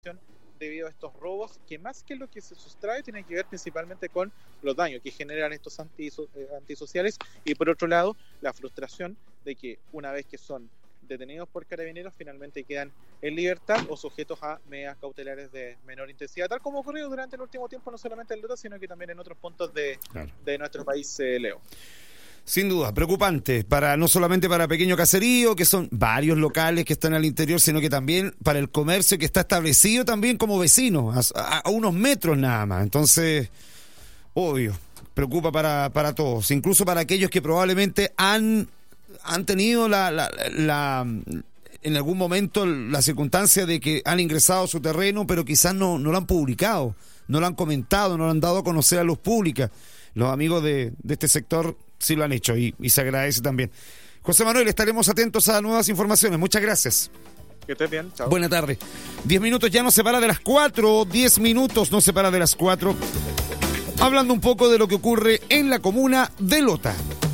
debido a estos robos, que más que lo que se sustrae tiene que ver principalmente con los daños que generan estos antisociales, y por otro lado la frustración de que una vez que son detenidos por carabineros finalmente quedan en libertad o sujetos a medidas cautelares de menor intensidad, tal como ha ocurrido durante el último tiempo, no solamente en Lota, sino que también en otros puntos de nuestro país, Leo. Sin duda, preocupante, no solamente para Pequeño Caserío, que son varios locales que están al interior, sino que también para el comercio que está establecido también como vecino, a unos metros nada más. Entonces, obvio, preocupa para todos, incluso para aquellos que probablemente han tenido en algún momento la circunstancia de que han ingresado a su terreno, pero quizás no lo han publicado, no lo han comentado, no lo han dado a conocer a luz pública. Los amigos de este sector sí lo han hecho y se agradece también. José Manuel, estaremos atentos a nuevas informaciones. Muchas gracias. Que estés bien. Chao. Buena tarde. 10 minutos ya nos separa de las 4. 10 minutos nos separa de las 4. Hablando un poco de lo que ocurre en la comuna de Lota.